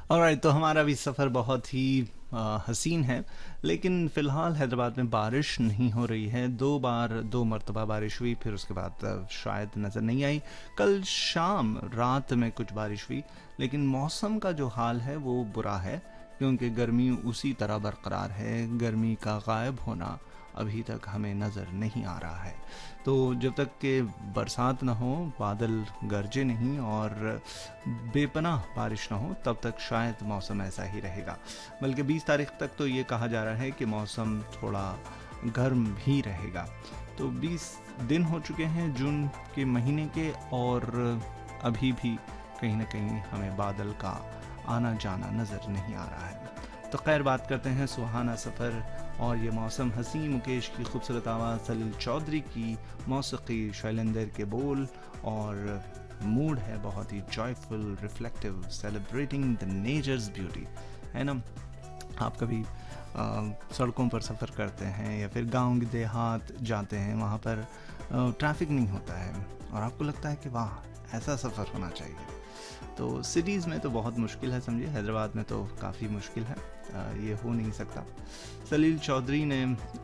Alright, तो हमारा भी सफ़र बहुत ही हसीन है। लेकिन फ़िलहाल हैदराबाद में बारिश नहीं हो रही है। दो मरतबा बारिश हुई, फिर उसके बाद शायद नज़र नहीं आई। कल शाम रात में कुछ बारिश हुई, लेकिन मौसम का जो हाल है वो बुरा है, क्योंकि गर्मी उसी तरह बरकरार है। गर्मी का गायब होना अभी तक हमें नज़र नहीं आ रहा है। तो जब तक कि बरसात ना हो, बादल गरजे नहीं और बेपनाह बारिश ना हो, तब तक शायद मौसम ऐसा ही रहेगा। बल्कि 20 तारीख तक तो ये कहा जा रहा है कि मौसम थोड़ा गर्म भी रहेगा। तो 20 दिन हो चुके हैं जून के महीने के, और अभी भी कहीं ना कहीं हमें बादल का आना जाना नज़र नहीं आ रहा है। तो खैर, बात करते हैं सुहाना सफ़र और ये मौसम हसी। मुकेश की खूबसूरत आवाज़, सलील चौधरी की मौसीकी, शैलेंद्र के बोल, और मूड है बहुत ही joyful, reflective, celebrating the natures beauty, है ना। आप कभी सड़कों पर सफ़र करते हैं या फिर गांव देहात जाते हैं, वहाँ पर ट्रैफिक नहीं होता है और आपको लगता है कि वाह, ऐसा सफ़र होना चाहिए। तो सिटीज़ में तो बहुत मुश्किल है, समझिए हैदराबाद में तो काफ़ी मुश्किल है, ये हो नहीं सकता। सलील चौधरी ने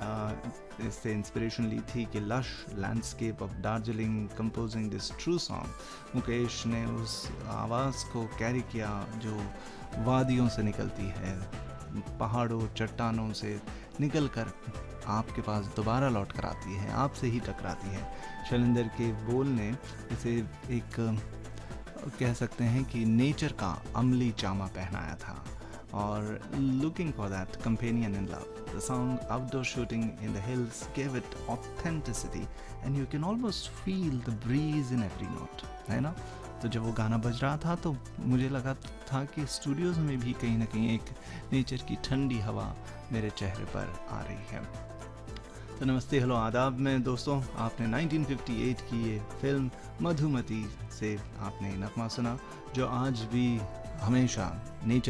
इससे इंस्पिरेशन ली थी कि lush landscape of Darjeeling composing this true song. Mukesh ने उस आवाज़ को कैरी किया जो वादियों से निकलती है, पहाड़ों चट्टानों से निकल कर आपके पास दोबारा लौट कर आती है, आपसे ही टकराती है। शैलेंद्र के बोल ने इसे एक कह सकते हैं कि नेचर का अमली जामा पहनाया था। और looking for that companion in love, the song outdoor shooting in the hills give it authenticity and you can almost feel the breeze in every note, है ना। तो जब वो गाना बज रहा था तो मुझे लगा था कि स्टूडियोज़ में भी कहीं ना कहीं एक नेचर की ठंडी हवा मेरे चेहरे पर आ रही है। तो नमस्ते, हेलो, आदाब में दोस्तों, आपने 1958 की ये फिल्म मधुमती से आपने नगमा सुना, जो आज भी हमेशा नेचर